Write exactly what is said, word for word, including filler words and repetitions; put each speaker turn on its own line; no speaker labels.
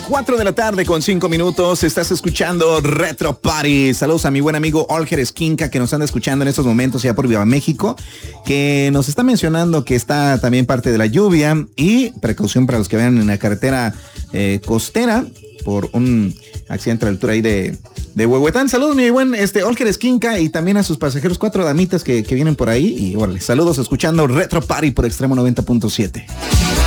cuatro de la tarde con cinco minutos, estás escuchando Retro Party. Saludos a mi buen amigo Olger Esquinca, que nos anda escuchando en estos momentos ya por Viva México, que nos está mencionando que está también parte de la lluvia, y precaución para los que vayan en la carretera eh, costera por un accidente a la altura ahí de, de Huehuetán. Saludos mi buen este Olger Esquinca, y también a sus pasajeros, cuatro damitas que, que vienen por ahí, y órale, saludos escuchando Retro Party por Extremo noventa punto siete.